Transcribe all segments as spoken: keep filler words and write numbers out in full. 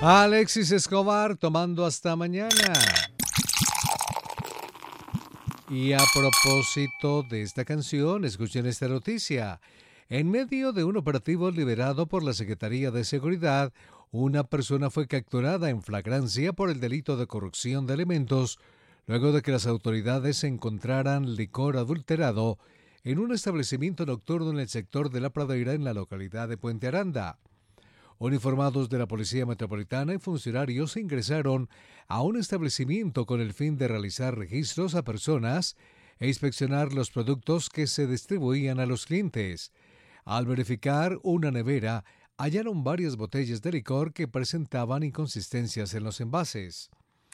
Alexis Escobar tomando hasta mañana. Y a propósito de esta canción, escuchen esta noticia. En medio de un operativo liderado por la Secretaría de Seguridad, una persona fue capturada en flagrancia por el delito de corrupción de alimentos, luego de que las autoridades encontraran licor adulterado en un establecimiento nocturno en el sector de La Pradera, en la localidad de Puente Aranda. Uniformados de la Policía Metropolitana y funcionarios ingresaron a un establecimiento con el fin de realizar registros a personas e inspeccionar los productos que se distribuían a los clientes. Al verificar una nevera, hallaron varias botellas de licor que presentaban inconsistencias en los envases.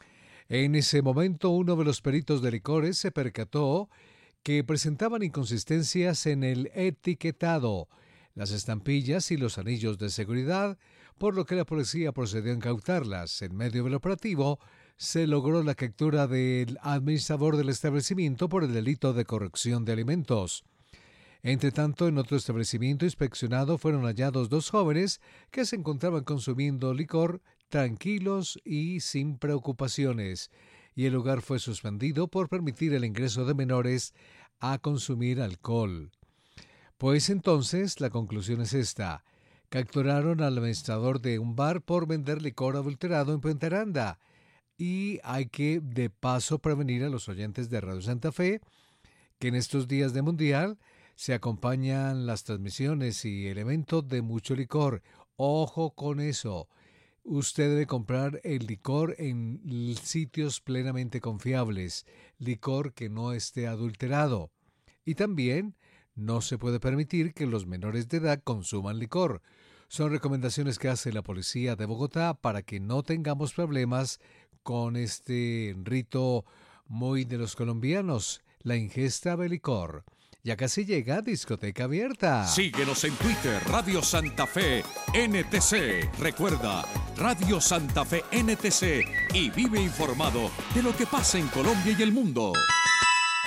En ese momento, uno de los peritos de licores se percató que presentaban inconsistencias en el etiquetado, las estampillas y los anillos de seguridad, por lo que la policía procedió a incautarlas. En medio del operativo, se logró la captura del administrador del establecimiento por el delito de corrupción de alimentos. Entre tanto, en otro establecimiento inspeccionado fueron hallados dos jóvenes que se encontraban consumiendo licor tranquilos y sin preocupaciones, y el lugar fue suspendido por permitir el ingreso de menores a consumir alcohol. Pues entonces, la conclusión es esta. Capturaron al administrador de un bar por vender licor adulterado en Puente Aranda. Y hay que, de paso, prevenir a los oyentes de Radio Santa Fe que en estos días de Mundial se acompañan las transmisiones y el evento de mucho licor. Ojo con eso. Usted debe comprar el licor en sitios plenamente confiables. Licor que no esté adulterado. Y también no se puede permitir que los menores de edad consuman licor. Son recomendaciones que hace la policía de Bogotá para que no tengamos problemas con este rito muy de los colombianos, la ingesta de licor. Ya casi llega Discoteca Abierta. Síguenos en Twitter, Radio Santa Fe N T C. Recuerda, Radio Santa Fe N T C y vive informado de lo que pasa en Colombia y el mundo.